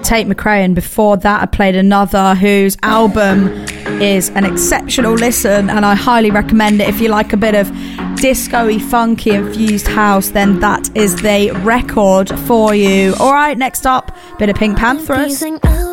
Tate McRae, and before that I played another whose album is an exceptional listen, and I highly recommend it. If you like a bit of disco-y, funky infused house, then that is the record for you. Alright, next up, bit of Pink Panthers.